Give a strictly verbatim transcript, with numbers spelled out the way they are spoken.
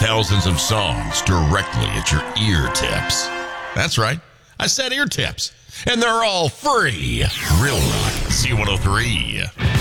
thousands of songs directly at your ear tips. That's right. I said ear tips. And they're all free. Real Rock C one oh three.